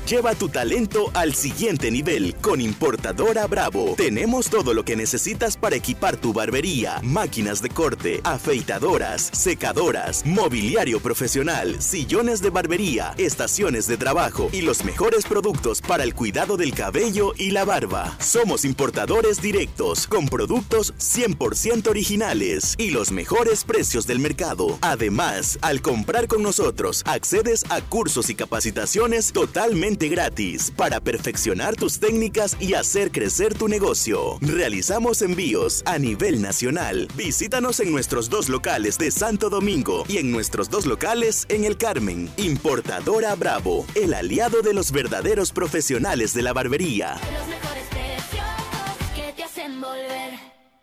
Lleva tu talento al siguiente nivel con Importadora Bravo. Tenemos todo lo que necesitas para equipar tu barbería, máquinas de corte, afeitadoras, secadoras, mobiliario profesional, sillones de barbería, estaciones de trabajo y los mejores productos para el cuidado del cabello y la barba. Somos importadores directos con productos 100% originales y los mejores precios del mercado. Además, al comprar con nosotros, accedes a cursos y capacitaciones totalmente gratis para perfeccionar tus técnicas y hacer crecer tu negocio. Realizamos envíos a nivel nacional. Visítanos en nuestros 2 locales de Santo Domingo y en nuestros 2 locales en El Carmen. Importadora Bravo, el aliado de los verdaderos profesionales de la barbería. Los mejores precios que te hacen volver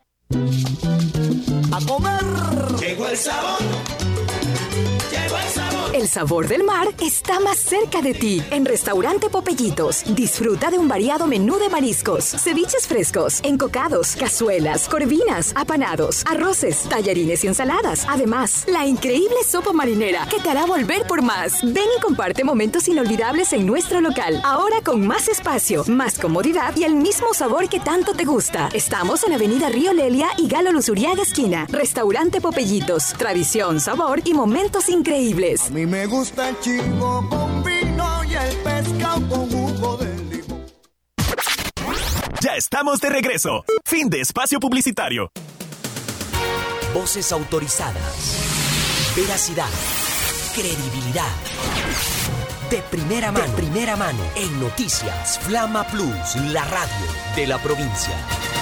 a comer. Llegó el sabor. Llegó el sabor. El sabor del mar está más cerca de ti. En Restaurante Popellitos, disfruta de un variado menú de mariscos, ceviches frescos, encocados, cazuelas, corvinas, apanados, arroces, tallarines y ensaladas. Además, la increíble sopa marinera que te hará volver por más. Ven y comparte momentos inolvidables en nuestro local. Ahora con más espacio, más comodidad y el mismo sabor que tanto te gusta. Estamos en Avenida Río Lelia y Galo Luzuriaga esquina. Restaurante Popellitos, tradición, sabor y momentos increíbles. A mí me gusta el chivo con vino y el pescado con jugo de limón. Ya estamos de regreso. Fin de espacio publicitario. Voces autorizadas. Veracidad. Credibilidad. De primera mano. En Noticias Flama Plus, la radio de la provincia.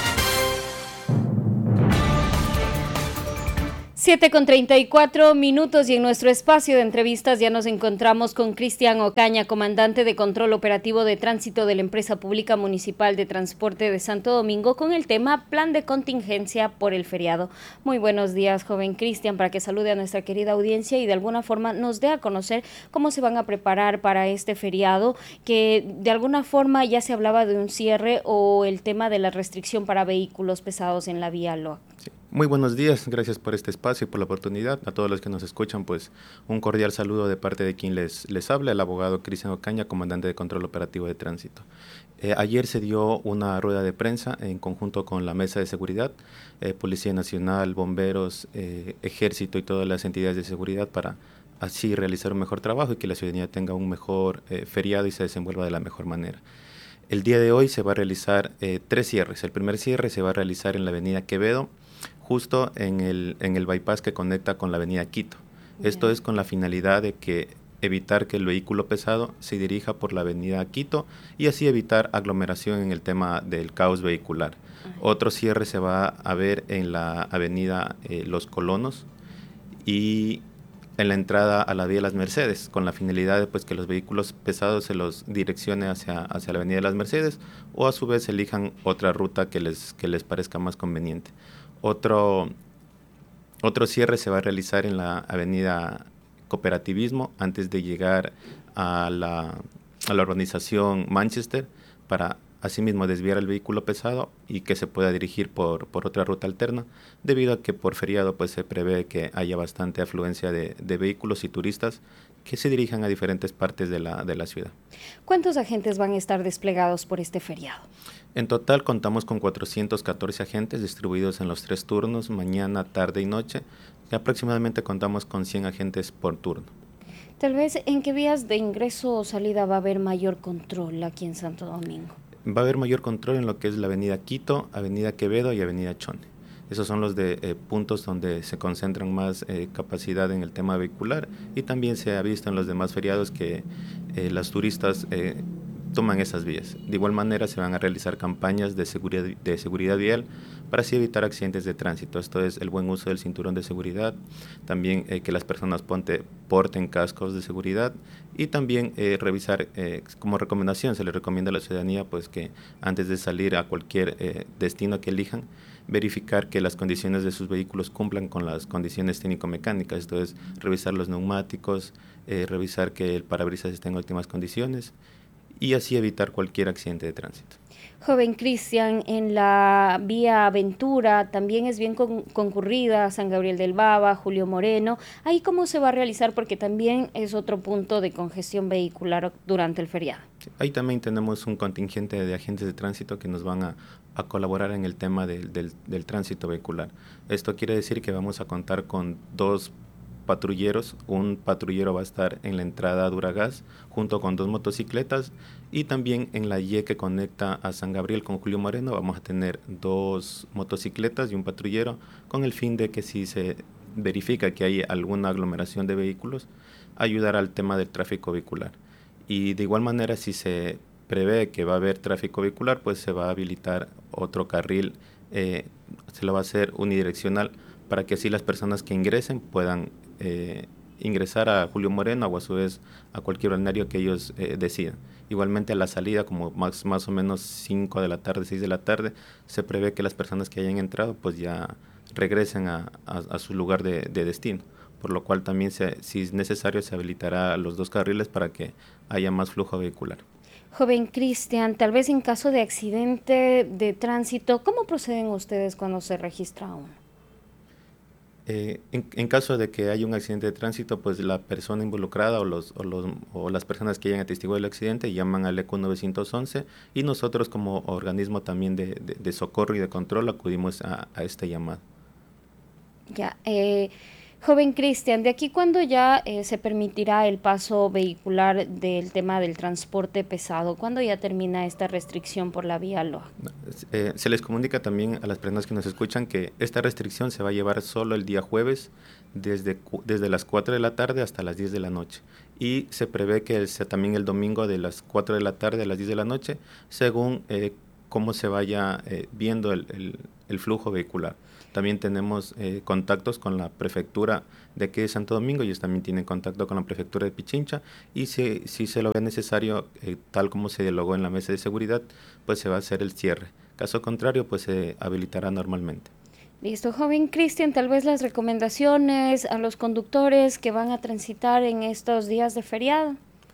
7:34 y en nuestro espacio de entrevistas ya nos encontramos con Cristian Ocaña, comandante de Control Operativo de Tránsito de la Empresa Pública Municipal de Transporte de Santo Domingo, con el tema Plan de Contingencia por el feriado. Muy buenos días, joven Cristian, para que salude a nuestra querida audiencia y de alguna forma nos dé a conocer cómo se van a preparar para este feriado, que de alguna forma ya se hablaba de un cierre o el tema de la restricción para vehículos pesados en la vía LOA. Sí. Muy buenos días, gracias por este espacio y por la oportunidad. A todos los que nos escuchan, pues un cordial saludo de parte de quien les habla, el abogado Cristian Ocaña, comandante de Control Operativo de Tránsito. Ayer se dio una rueda de prensa en conjunto con la Mesa de Seguridad, Policía Nacional, Bomberos, Ejército y todas las entidades de seguridad para así realizar un mejor trabajo y que la ciudadanía tenga un mejor feriado y se desenvuelva de la mejor manera. El día de hoy se va a realizar 3 cierres. El primer cierre se va a realizar en la avenida Quevedo, justo en el bypass que conecta con la avenida Quito. Esto es con la finalidad de evitar que el vehículo pesado se dirija por la avenida Quito y así evitar aglomeración en el tema del caos vehicular. Otro cierre se va a ver en la avenida Los Colonos y en la entrada a la vía Las Mercedes, con la finalidad de pues, que los vehículos pesados se los direccione hacia la avenida de Las Mercedes o a su vez elijan otra ruta que les parezca más conveniente. Otro cierre se va a realizar en la avenida Cooperativismo antes de llegar a la urbanización Manchester para asimismo desviar el vehículo pesado y que se pueda dirigir por otra ruta alterna, debido a que por feriado pues se prevé que haya bastante afluencia de vehículos y turistas que se dirijan a diferentes partes de la ciudad. ¿Cuántos agentes van a estar desplegados por este feriado? En total contamos con 414 agentes distribuidos en los 3 turnos, mañana, tarde y noche, y aproximadamente contamos con 100 agentes por turno. Tal vez, ¿en qué vías de ingreso o salida va a haber mayor control aquí en Santo Domingo? Va a haber mayor control en lo que es la avenida Quito, avenida Quevedo y avenida Chone. Esos son los puntos donde se concentran más capacidad en el tema vehicular y también se ha visto en los demás feriados que los turistas toman esas vías. De igual manera se van a realizar campañas de seguridad vial para así evitar accidentes de tránsito. Esto es el buen uso del cinturón de seguridad, también que las personas porten cascos de seguridad y también revisar, como recomendación, se le recomienda a la ciudadanía pues que antes de salir a cualquier destino que elijan, verificar que las condiciones de sus vehículos cumplan con las condiciones técnico-mecánicas, esto es revisar los neumáticos, revisar que el parabrisas esté en óptimas condiciones y así evitar cualquier accidente de tránsito. Joven Cristian, en la vía Aventura también es bien concurrida, San Gabriel del Baba, Julio Moreno. ¿Ahí cómo se va a realizar? Porque también es otro punto de congestión vehicular durante el feriado. Ahí también tenemos un contingente de agentes de tránsito que nos van a colaborar en el tema del tránsito vehicular. Esto quiere decir que vamos a contar con 2 patrulleros. Un patrullero va a estar en la entrada a Duragas junto con 2 motocicletas, y también en la Y que conecta a San Gabriel con Julio Moreno vamos a tener 2 motocicletas y un patrullero, con el fin de que si se verifica que hay alguna aglomeración de vehículos, ayudar al tema del tráfico vehicular. Y de igual manera, si se prevé que va a haber tráfico vehicular, pues se va a habilitar otro carril, se lo va a hacer unidireccional, para que así las personas que ingresen puedan ingresar a Julio Moreno o a su vez a cualquier balneario que ellos decidan. Igualmente a la salida, como más o menos 5 de la tarde, 6 de la tarde, se prevé que las personas que hayan entrado pues ya regresen a su lugar de destino, por lo cual también si es necesario se habilitará los 2 carriles para que haya más flujo vehicular. Joven Cristian, tal vez en caso de accidente de tránsito, ¿cómo proceden ustedes cuando se registra uno? En caso de que haya un accidente de tránsito, pues la persona involucrada o las personas que hayan atestiguado el accidente llaman al ECU 911, y nosotros como organismo también de socorro y de control acudimos a este llamado. Ya, joven Cristian, ¿de aquí cuándo ya se permitirá el paso vehicular del tema del transporte pesado? ¿Cuándo ya termina esta restricción por la vía LOA? Se les comunica también a las personas que nos escuchan que esta restricción se va a llevar solo el día jueves, desde las 4 de la tarde hasta las 10 de la noche. Y se prevé que sea también el domingo de las 4 de la tarde a las 10 de la noche, según cómo se vaya viendo el flujo vehicular. También tenemos contactos con la prefectura de aquí de Santo Domingo, ellos también tienen contacto con la prefectura de Pichincha, y si se lo ve necesario, tal como se dialogó en la mesa de seguridad, pues se va a hacer el cierre. Caso contrario, pues se habilitará normalmente. Listo, joven Cristian, tal vez las recomendaciones a los conductores que van a transitar en estos días de feriado.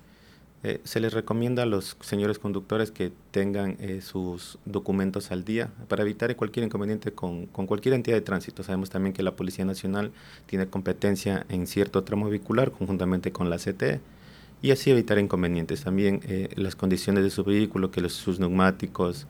Se les recomienda a los señores conductores que tengan sus documentos al día para evitar cualquier inconveniente con cualquier entidad de tránsito. Sabemos también que la Policía Nacional tiene competencia en cierto tramo vehicular conjuntamente con la CTE, y así evitar inconvenientes. También las condiciones de su vehículo, sus neumáticos,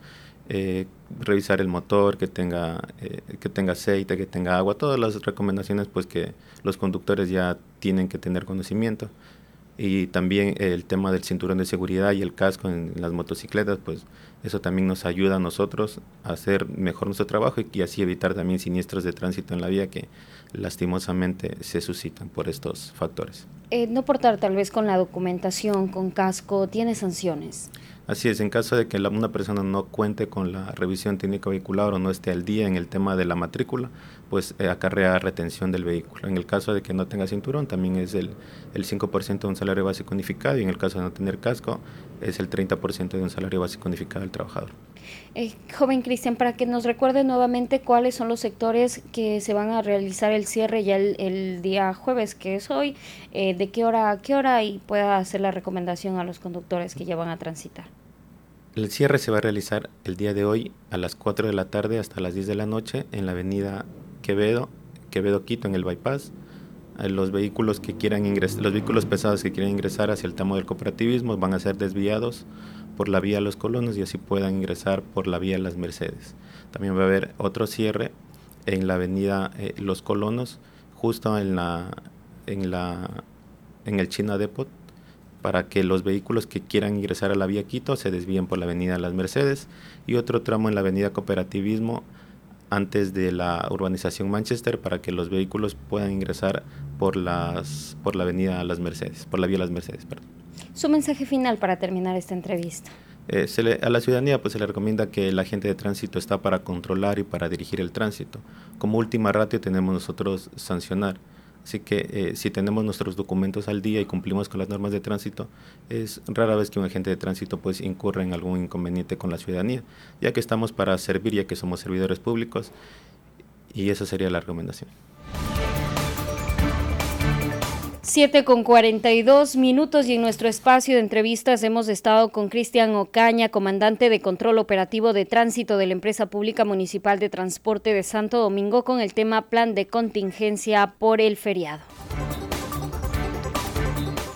revisar el motor, que tenga aceite, que tenga agua, todas las recomendaciones pues que los conductores ya tienen que tener conocimiento. Y también el tema del cinturón de seguridad y el casco en las motocicletas, pues eso también nos ayuda a nosotros a hacer mejor nuestro trabajo y así evitar también siniestros de tránsito en la vía que lastimosamente se suscitan por estos factores. No portar tal vez con la documentación, con casco, ¿tiene sanciones? Así es, en caso de que una persona no cuente con la revisión técnica vehicular o no esté al día en el tema de la matrícula, pues acarrea retención del vehículo. En el caso de que no tenga cinturón, también es el 5% de un salario básico unificado, y en el caso de no tener casco, es el 30% de un salario básico unificado del trabajador. Joven Cristian, para que nos recuerde nuevamente cuáles son los sectores que se van a realizar el cierre ya el día jueves, que es hoy, de qué hora a qué hora, y pueda hacer la recomendación a los conductores que ya van a transitar. El cierre se va a realizar el día de hoy a las 4 de la tarde hasta las 10 de la noche en la avenida Quevedo Quito, en el bypass. Los vehículos los vehículos pesados que quieran ingresar hacia el tramo del cooperativismo van a ser desviados por la vía Los Colonos y así puedan ingresar por la vía Las Mercedes. También va a haber otro cierre en la avenida Los Colonos, justo en el China Depot, para que los vehículos que quieran ingresar a la vía Quito se desvíen por la avenida Las Mercedes, y otro tramo en la avenida Cooperativismo antes de la urbanización Manchester, para que los vehículos puedan ingresar por la avenida Las Mercedes, por la vía Las Mercedes, perdón. Su mensaje final para terminar esta entrevista. A la ciudadanía pues se le recomienda que el agente de tránsito está para controlar y para dirigir el tránsito. Como última ratio tenemos nosotros sancionar. Así que si tenemos nuestros documentos al día y cumplimos con las normas de tránsito, es rara vez que un agente de tránsito pues incurra en algún inconveniente con la ciudadanía, ya que estamos para servir, ya que somos servidores públicos, y esa sería la recomendación. 7:42 y en nuestro espacio de entrevistas hemos estado con Cristian Ocaña, comandante de control operativo de tránsito de la Empresa Pública Municipal de Transporte de Santo Domingo, con el tema plan de contingencia por el feriado.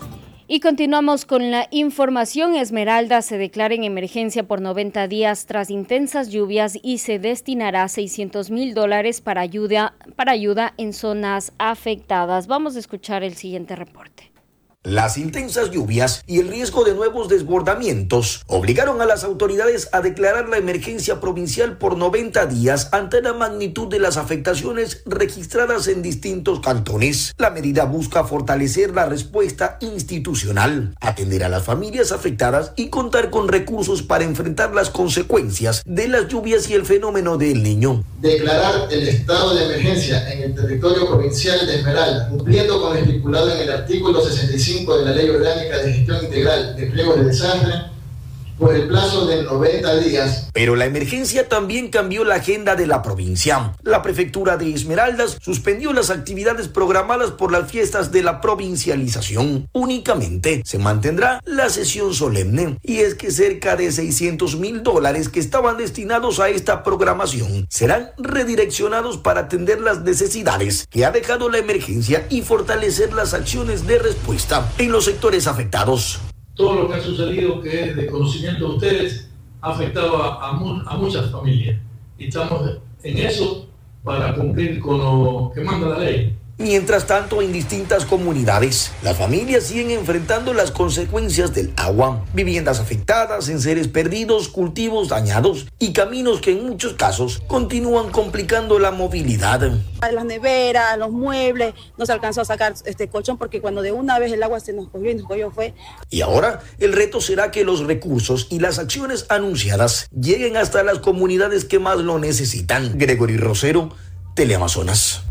Y continuamos con la información. Esmeralda se declara en emergencia por 90 días tras intensas lluvias y se destinará $600,000 para ayuda en zonas afectadas. Vamos a escuchar el siguiente reporte. Las intensas lluvias y el riesgo de nuevos desbordamientos obligaron a las autoridades a declarar la emergencia provincial por 90 días ante la magnitud de las afectaciones registradas en distintos cantones. La medida busca fortalecer la respuesta institucional, atender a las familias afectadas y contar con recursos para enfrentar las consecuencias de las lluvias y el fenómeno del Niño. Declarar el estado de emergencia en el territorio provincial de Esmeralda, cumpliendo con lo estipulado en el artículo 65 de la Ley Orgánica de Gestión Integral de Riesgos de Desastre por el plazo de 90 días. Pero la emergencia también cambió la agenda de la provincia. La prefectura de Esmeraldas suspendió las actividades programadas por las fiestas de la provincialización. Únicamente se mantendrá la sesión solemne. Y es que cerca de $600,000 que estaban destinados a esta programación serán redireccionados para atender las necesidades que ha dejado la emergencia y fortalecer las acciones de respuesta en los sectores afectados. Todo lo que ha sucedido, que es de conocimiento de ustedes, ha afectado a muchas familias. Y estamos en eso para cumplir con lo que manda la ley. Mientras tanto, en distintas comunidades, las familias siguen enfrentando las consecuencias del agua. Viviendas afectadas, enseres perdidos, cultivos dañados y caminos que en muchos casos continúan complicando la movilidad. Las neveras, los muebles, no se alcanzó a sacar colchón porque cuando de una vez el agua se nos cogió fue. Y ahora el reto será que los recursos y las acciones anunciadas lleguen hasta las comunidades que más lo necesitan. Gregory Rosero, Teleamazonas.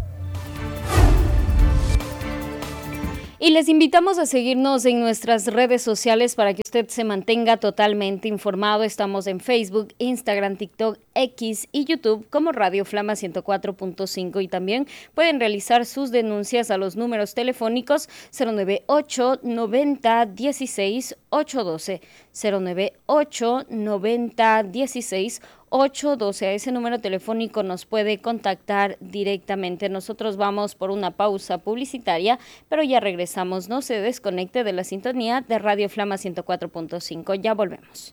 Y les invitamos a seguirnos en nuestras redes sociales para que usted se mantenga totalmente informado. Estamos en Facebook, Instagram, TikTok, X y YouTube como Radio Flama 104.5 y también pueden realizar sus denuncias a los números telefónicos 098 90 16 812, 098 90 16 812. A ese número telefónico nos puede contactar directamente. Nosotros vamos por una pausa publicitaria, pero ya regresamos. No se desconecte de la sintonía de Radio Flama 104.5. Ya volvemos.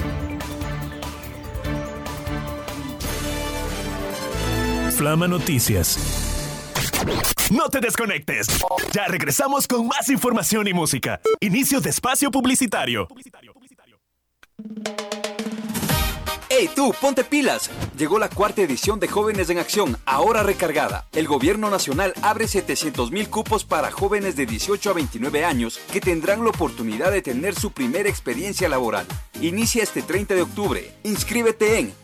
Flama Noticias. No te desconectes. Ya regresamos con más información y música. Inicio de espacio publicitario. ¡Hey tú, ponte pilas! Llegó la cuarta edición de Jóvenes en Acción, ahora recargada. El gobierno nacional abre 700,000 cupos para jóvenes de 18 a 29 años que tendrán la oportunidad de tener su primera experiencia laboral. Inicia este 30 de octubre. Inscríbete en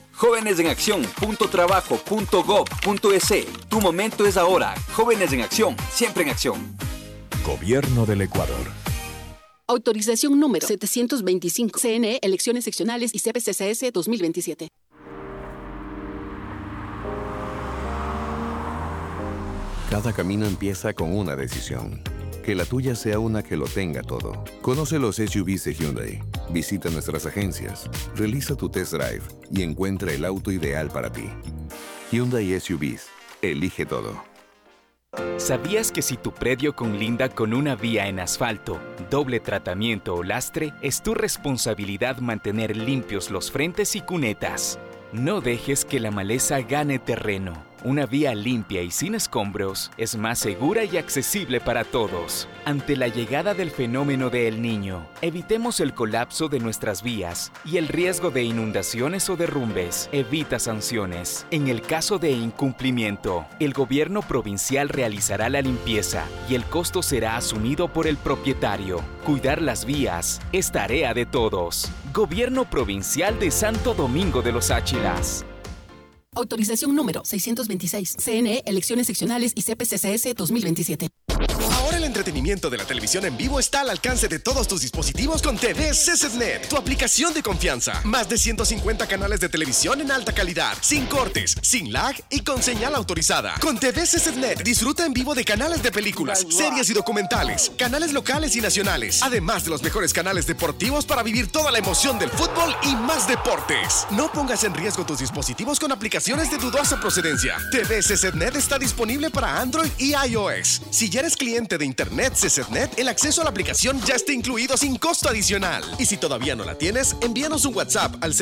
jóvenesenacción.trabajo.gov.es. Tu momento es ahora. Jóvenes en Acción, siempre en acción. Gobierno del Ecuador. Autorización número 725. CNE, Elecciones Seccionales y CPCCS 2027. Cada camino empieza con una decisión. Que la tuya sea una que lo tenga todo. Conoce los SUVs de Hyundai. Visita nuestras agencias, realiza tu test drive y encuentra el auto ideal para ti. Hyundai SUVs. Elige todo. ¿Sabías que si tu predio colinda con una vía en asfalto, doble tratamiento o lastre, es tu responsabilidad mantener limpios los frentes y cunetas? No dejes que la maleza gane terreno. Una vía limpia y sin escombros es más segura y accesible para todos. Ante la llegada del fenómeno de El Niño, evitemos el colapso de nuestras vías y el riesgo de inundaciones o derrumbes. Evita sanciones. En el caso de incumplimiento, el gobierno provincial realizará la limpieza y el costo será asumido por el propietario. Cuidar las vías es tarea de todos. Gobierno Provincial de Santo Domingo de los Áchilas. Autorización número 626. CNE, Elecciones Seccionales y CPCCS 2027. Ahora el entretenimiento de la televisión en vivo está al alcance de todos tus dispositivos con TV CCNet, tu aplicación de confianza. Más de 150 canales de televisión en alta calidad, sin cortes, sin lag y con señal autorizada. Con TV CCNet disfruta en vivo de canales de películas, series y documentales, canales locales y nacionales, además de los mejores canales deportivos para vivir toda la emoción del fútbol y más deportes. No pongas en riesgo tus dispositivos con aplicaciones de dudosa procedencia. TV CCNet está disponible para Android y iOS. Si ya eres cliente de Internet internet CCNet, el acceso a la aplicación ya está incluido sin costo adicional. Y si todavía no la tienes, envíanos un WhatsApp al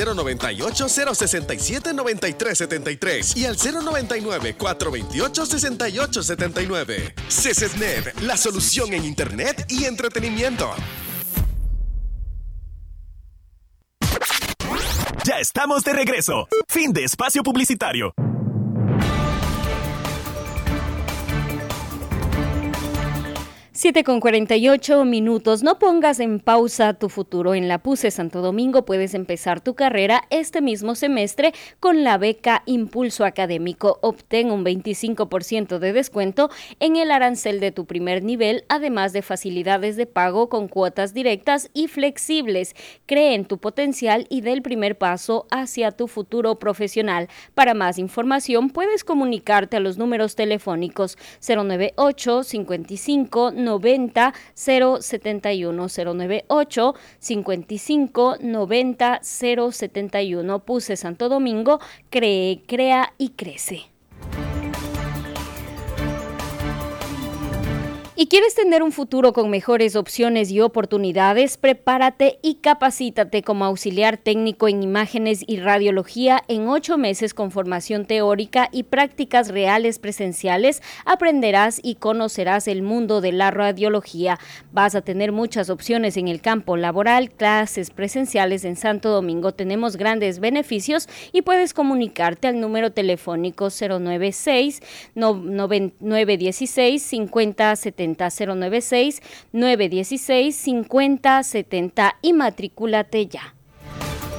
098-067-9373 y al 099-428-6879. CCNet, la solución en internet y entretenimiento. Ya estamos de regreso. Fin de espacio publicitario. 7:48. No pongas en pausa tu futuro. En la PUCE Santo Domingo puedes empezar tu carrera este mismo semestre con la beca Impulso Académico. Obtén un 25% de descuento en el arancel de tu primer nivel, además de facilidades de pago con cuotas directas y flexibles. Cree en tu potencial y dé el primer paso hacia tu futuro profesional. Para más información puedes comunicarte a los números telefónicos 098 55 90 071 098 55 90 071. PUCE Santo Domingo, cree, crea y crece. ¿Y quieres tener un futuro con mejores opciones y oportunidades? Prepárate y capacítate como auxiliar técnico en imágenes y radiología en 8 meses con formación teórica y prácticas reales presenciales. Aprenderás y conocerás el mundo de la radiología. Vas a tener muchas opciones en el campo laboral, clases presenciales en Santo Domingo. Tenemos grandes beneficios y puedes comunicarte al número telefónico 096 916 50 70 096 916 50 70 y matricúlate ya.